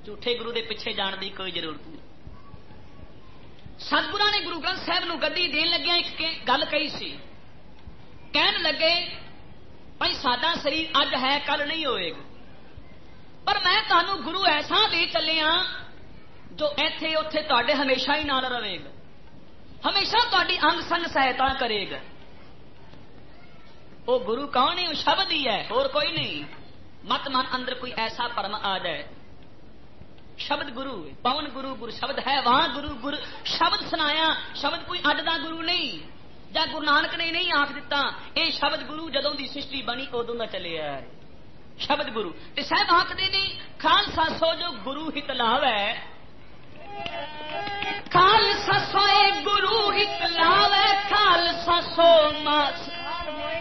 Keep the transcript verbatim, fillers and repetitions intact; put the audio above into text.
झूठे गुरु के पिछे जाने की कोई जरूरत नहीं। सतगुरां ने गुरु ग्रंथ साहब नूं गद्दी देन लग्या एक गल कही सी, कहन लगे भाई साडा शरीर अज है कल नहीं होएगा, पर मैं तुहानूं गुरु ऐसा दे चलिया जो इत्थे उत्थे तुहाडे हमेशा ही नाल रहेगा, हमेशा तुहाडी अंग संग सहायता करेगा। वो गुरु कौन है? वो शब्द ही है, और कोई नहीं। मत मन अंदर कोई ऐसा भरम आ जाए, शब्द गुरु पवन गुरु गुरु शब्द है, वहां गुरु गुरु शब्द सुनाया, शब्द कोई अड दा गुरु नहीं, या गुरु नानक ने नहीं आख दिता ये शब्द गुरु जदों दी सृष्टि बनी उदों दा चलिया है शब्द गुरु। ते साहब आखदे ने खालसा सो जो गुरु हित लावै, खालसा सोए गुरु हित लावै, खालसा सो मास